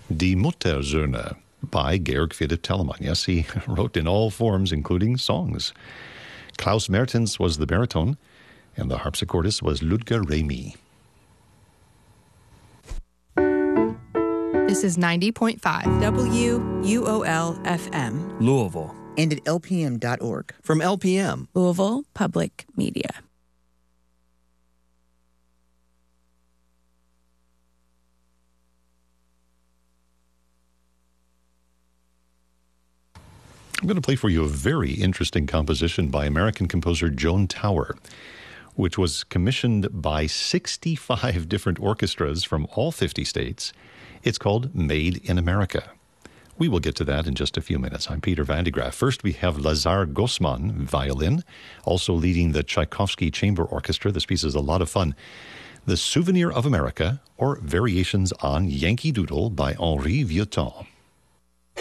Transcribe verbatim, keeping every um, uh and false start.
Die Muttersöhne by Georg Philipp Telemann. Yes, he wrote in all forms, including songs. Klaus Mertens was the baritone, and the harpsichordist was Ludger Remy. This is ninety point five W U O L F M. Louisville. And at L P M dot org. From L P M. Louisville Public Media. I'm going to play for you a very interesting composition by American composer Joan Tower, which was commissioned by sixty-five different orchestras from all fifty states. It's called Made in America. We will get to that in just a few minutes. I'm Peter Van de Graaff. First, we have Lazar Gosman, violin, also leading the Tchaikovsky Chamber Orchestra. This piece is a lot of fun. The Souvenir of America, or Variations on Yankee Doodle by Henri Vieuxtemps.